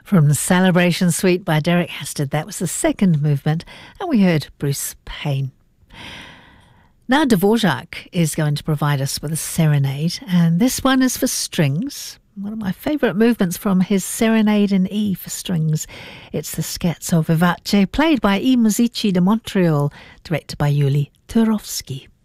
From the Celebration Suite by Derek Hastad, that was the second movement, and we heard Bruce Payne. Now Dvorak is going to provide us with a serenade, and this one is for strings. One of my favourite movements from his Serenade in E for strings. It's the Scherzo Vivace, played by I Musici de Montreal, directed by Yuli Turovsky.